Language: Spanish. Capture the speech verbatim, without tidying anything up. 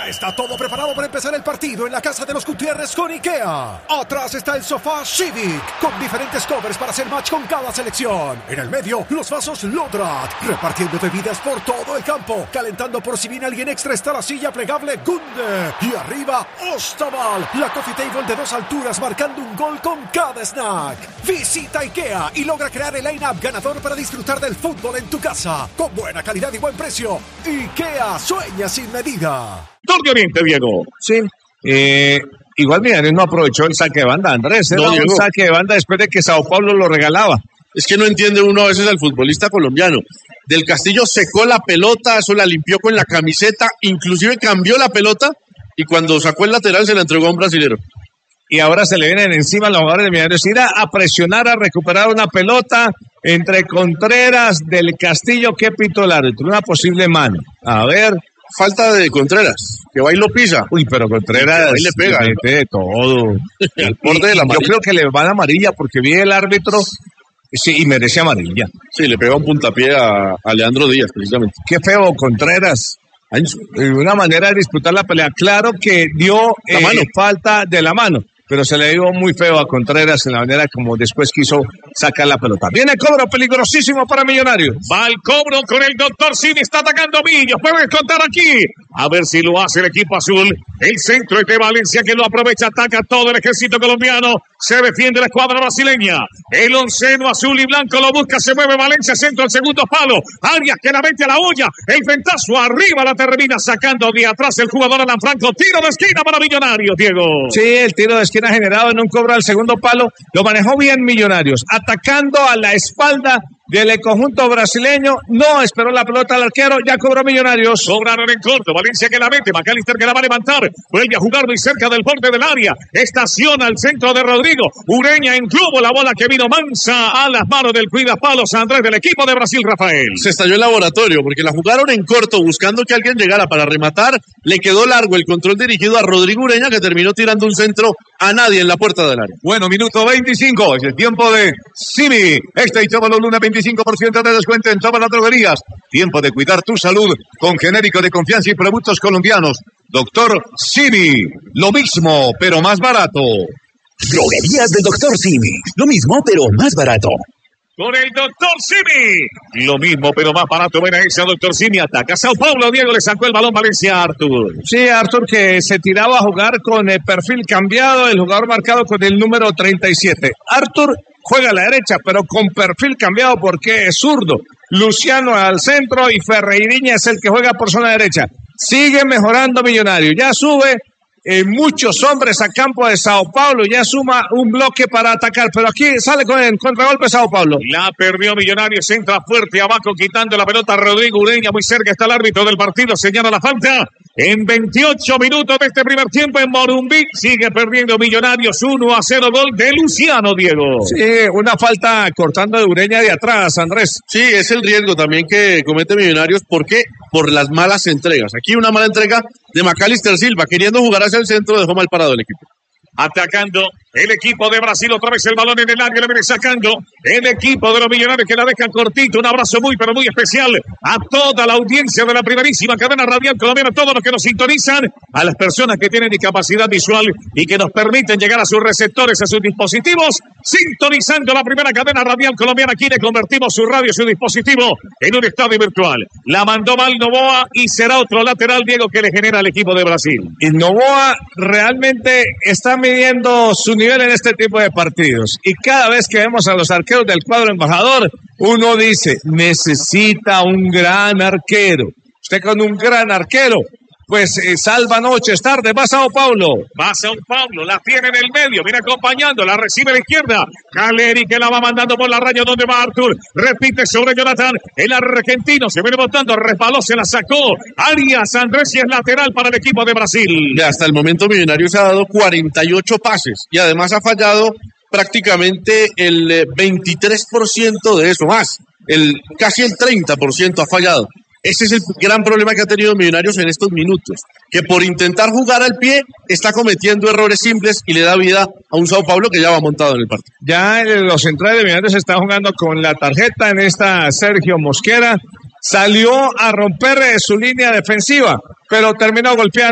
Ya está todo preparado para empezar el partido en la casa de los Gutiérrez con IKEA. Atrás está el sofá Civic, con diferentes covers para hacer match con cada selección. En el medio, los vasos Lodrat, repartiendo bebidas por todo el campo. Calentando por si viene alguien extra está la silla plegable Gunde. Y arriba, Ostaval, la coffee table de dos alturas marcando un gol con cada snack. Visita IKEA y logra crear el line-up ganador para disfrutar del fútbol en tu casa. Con buena calidad y buen precio. IKEA, sueña sin medida. Torre Oriente, Diego. Sí, eh, igual Millonarios no aprovechó el saque de banda, Andrés. Era No, un Diego. saque de banda después de que Sao Paulo lo regalaba. Es que no entiende uno a veces al futbolista colombiano. Del Castillo secó la pelota, eso la limpió con la camiseta, inclusive cambió la pelota y cuando sacó el lateral se la entregó a un brasilero. Y ahora se le vienen encima a los jugadores de Millonarios. Ir a, a presionar, a recuperar una pelota entre Contreras, Del Castillo. ¿Qué pito el árbitro? Una posible mano. A ver. Falta de Contreras, que va y lo pisa. Uy, pero Contreras ahí le pega, le mete de todo. Al borde de la Yo amarilla. creo que le van amarilla porque vi el árbitro, sí, y merece amarilla. Sí, le pega un puntapié a, a Leandro Díaz, precisamente. Qué feo, Contreras. Hay una manera de disputar la pelea. Claro que dio La eh, mano. falta de la mano, pero se le dio muy feo a Contreras en la manera como después quiso sacar la pelota. Viene cobro peligrosísimo para Millonarios. Va al cobro con el doctor Cini, está atacando Millos, puede contar aquí. A ver si lo hace el equipo azul. El centro es de Valencia que lo aprovecha, ataca todo el ejército colombiano. Se defiende la escuadra brasileña. El onceno azul y blanco lo busca, se mueve Valencia, centro al segundo palo. Arias que la mete a la olla. El ventazo arriba la termina sacando de atrás el jugador Alan Franco. Tiro de esquina para Millonarios, Diego. Sí, el tiro de esquina generado en un cobro al segundo palo. Lo manejó bien Millonarios, atacando a la espalda del conjunto brasileño. No esperó la pelota al arquero, ya cobró Millonarios. Sobraron en corto, Valencia que la mete, McAllister que la va a levantar, vuelve a jugar muy cerca del borde del área, estaciona al centro de Rodrigo, Ureña en globo, la bola que vino mansa a las manos del cuidapalos Andrés del equipo de Brasil, Rafael. Se estalló el laboratorio porque la jugaron en corto buscando que alguien llegara para rematar. Le quedó largo el control dirigido a Rodrigo Ureña, que terminó tirando un centro a nadie en la puerta del área. Bueno, minuto veinticinco, es el tiempo de Simi. Este y Chávalo Luna, veinticinco por ciento de descuento en todas las droguerías. Tiempo de cuidar tu salud con genérico de confianza y productos colombianos. Doctor Simi, lo mismo, pero más barato. Droguerías del doctor Simi. Lo mismo, pero más barato. Con el doctor Simi. Lo mismo, pero más barato. Ven a ese doctor Simi. Ataca Sao Paulo. Diego le sacó el balón Valencia a Artur. Sí, Artur, que se tiraba a jugar con el perfil cambiado, el jugador marcado con el número treinta y siete. Artur juega a la derecha, pero con perfil cambiado porque es zurdo. Luciano al centro y Ferreiriña es el que juega por zona derecha. Sigue mejorando Millonario. Ya sube eh, muchos hombres a campo de Sao Paulo. Ya suma un bloque para atacar. Pero aquí sale con el contragolpe Sao Paulo. La perdió Millonarios. Entra fuerte abajo quitando la pelota a Rodrigo Ureña. Muy cerca está el árbitro del partido. Señala la falta. En veintiocho minutos de este primer tiempo en Morumbí sigue perdiendo Millonarios uno a cero, gol de Luciano, Diego. Sí, una falta cortando de Ureña de atrás, Andrés. Sí, es el riesgo también que comete Millonarios. ¿Por qué? Por las malas entregas. Aquí una mala entrega de McAllister Silva, queriendo jugar hacia el centro, dejó mal parado el equipo. Atacando el equipo de Brasil, otra vez el balón en el área, le viene sacando el equipo de los Millonarios que la dejan cortito. Un abrazo muy, pero muy especial a toda la audiencia de la primerísima cadena radial colombiana, a todos los que nos sintonizan, a las personas que tienen discapacidad visual y que nos permiten llegar a sus receptores, a sus dispositivos, sintonizando la primera cadena radial colombiana. Aquí le convertimos su radio, su dispositivo, en un estadio virtual. La mandó mal Novoa y será otro lateral, Diego, que le genera al equipo de Brasil. Y Novoa realmente está midiendo su nivel en este tipo de partidos. Y cada vez que vemos a los arqueros del cuadro embajador, uno dice, necesita un gran arquero. Usted con un gran arquero, pues eh, salva noches, tarde, va a Sao Paulo. Va a Sao Paulo, la tiene en el medio, viene acompañando, la recibe a la izquierda. Caleri que la va mandando por la raya, donde va Artur. Repite sobre Jonathan, el argentino se viene botando, resbaló, se la sacó. Arias Andrés y es lateral para el equipo de Brasil. Y hasta el momento Millonarios ha dado cuarenta y ocho pases y además ha fallado prácticamente el eh, veintitrés por ciento de eso, más, el, casi el treinta por ciento ha fallado. Ese es el gran problema que ha tenido Millonarios en estos minutos, que por intentar jugar al pie está cometiendo errores simples y le da vida a un Sao Paulo que ya va montado en el partido. Ya los centrales de Millonarios están jugando con la tarjeta en esta Sergio Mosquera. Salió a romper su línea defensiva, pero terminó golpeando.